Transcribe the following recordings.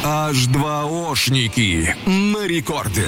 H2O-шники на рекорде.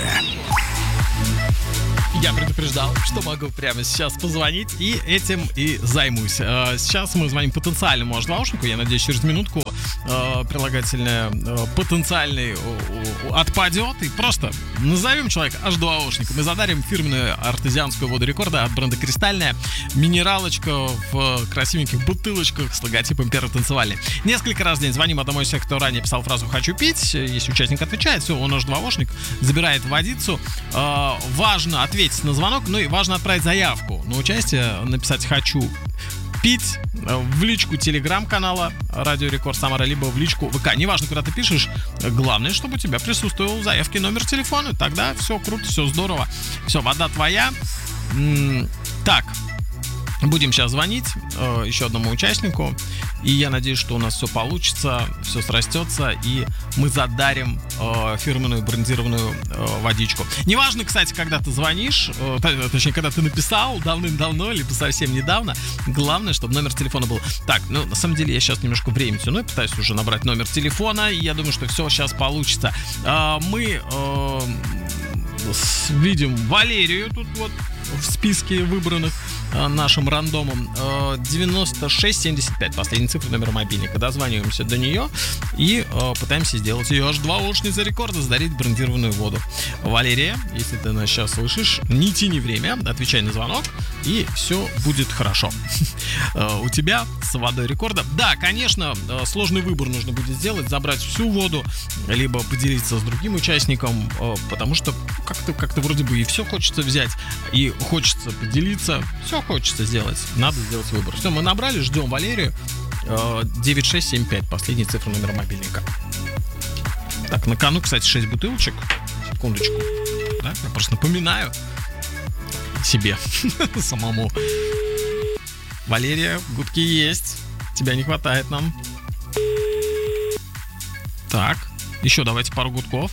Я предупреждал, что могу прямо сейчас позвонить, и этим и займусь. Сейчас мы звоним потенциальному H2O-шнику. Я надеюсь, через минутку прилагательное потенциальный отпадет. И просто назовем человека H2O-шником и задарим фирменную артезианскую воду рекорда от бренда «Кристальная». Минералочка в красивеньких бутылочках с логотипом «Первый танцевальный». Несколько раз в день звоним одному из тех, кто ранее писал фразу «хочу пить». Если участник отвечает, все, он H2O-шник, забирает водицу. Важно ответить на звонок, ну и важно отправить заявку на участие, написать «хочу пить» в личку телеграм-канала Радио Рекорд Самара, либо в личку ВК. Неважно, куда ты пишешь, главное, чтобы у тебя присутствовал в заявке номер телефона. Тогда все круто, все здорово. Все, вода твоя. Так, будем сейчас звонить еще одному участнику. И я надеюсь, что у нас все получится, все срастется, и мы задарим фирменную брендированную водичку. Неважно, кстати, когда ты звонишь, точнее, когда ты написал давным-давно, либо совсем недавно, главное, чтобы номер телефона был. Так, ну, на самом деле, я сейчас немножко время тяну, я пытаюсь уже набрать номер телефона, и я думаю, что все сейчас получится. Мы видим Валерию тут вот в списке выбранных нашим рандомом. 9675 последняя цифра номера мобильника. Дозваниваемся до нее и пытаемся сделать ее H2O-шницей рекорда, задарить брендированную воду. Валерия, если ты нас сейчас слышишь, не тяни время, отвечай на звонок, и все будет хорошо. У тебя с водой рекорда. Да, конечно, сложный выбор нужно будет сделать, забрать всю воду, либо поделиться с другим участником, потому что как-то вроде бы и все хочется взять, и хочется поделиться, все хочется сделать. Надо сделать выбор. Все, мы набрали, ждем Валерию. 9675, последняя цифра номера мобильника. Так, на кону, кстати, 6 бутылочек. Секундочку. Да? Я просто напоминаю себе самому. Валерия, гудки есть. Тебя не хватает нам. Так, еще давайте пару гудков.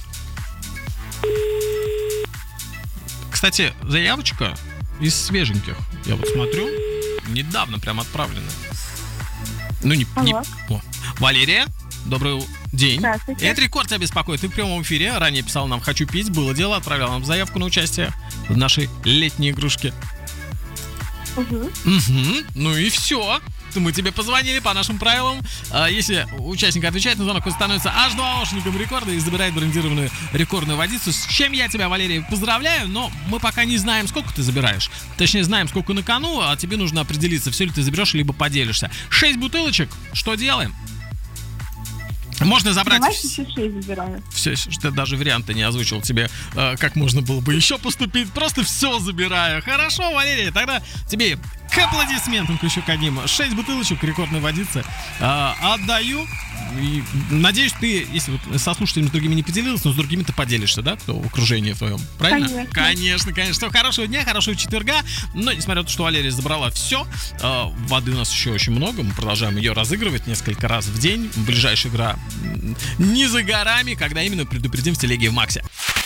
Кстати, заявочка из свеженьких. Я вот смотрю, недавно прям отправлена. Ну, не... О. Валерия, добрый день. Здравствуйте. Это рекорд тебя беспокоит. Ты в прямом эфире. Ранее писал нам «хочу пить». Было дело, отправлял нам заявку на участие в нашей летней игрушке. Угу. Ну и все. Мы тебе позвонили по нашим правилам. Если участник отвечает на звонок, он становится H2O-шником рекорда и забирает брендированную рекордную водицу. С чем я тебя, Валерий, поздравляю, но мы пока не знаем, сколько ты забираешь. Точнее, знаем, сколько на кону, а тебе нужно определиться, все ли ты заберешь, либо поделишься. 6 бутылочек, что делаем? Можно забрать... Давайте все 6 забираем. Все, что даже варианты не озвучил тебе, как можно было бы еще поступить. Просто все забираю. Хорошо, Валерий, тогда тебе к аплодисментам еще к одним. 6 бутылочек рекордной водицы отдаю. И надеюсь, ты, если вот со слушателями с другими не поделился, но с другими ты поделишься, да, кто в окружении твоем, правильно? Конечно. Что, хорошего дня, хорошего четверга. Но, несмотря на то, что Валерия забрала все, воды у нас еще очень много. Мы продолжаем ее разыгрывать несколько раз в день. Ближайшая игра не за горами, когда именно предупредим в телеге в Максе.